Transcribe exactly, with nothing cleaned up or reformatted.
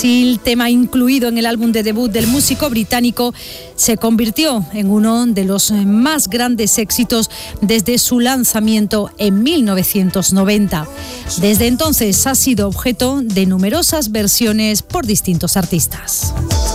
El tema incluido en el álbum de debut del músico británico se convirtió en uno de los más grandes éxitos desde su lanzamiento en mil novecientos noventa. Desde entonces ha sido objeto de numerosas versiones por distintos artistas.